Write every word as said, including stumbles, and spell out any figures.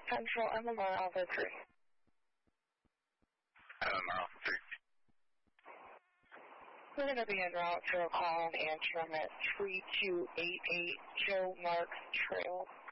Central M M R Alpha three. M M R Alpha three. We're going to be en route to a call and answer them at three two eight eight Joe Marks Trail.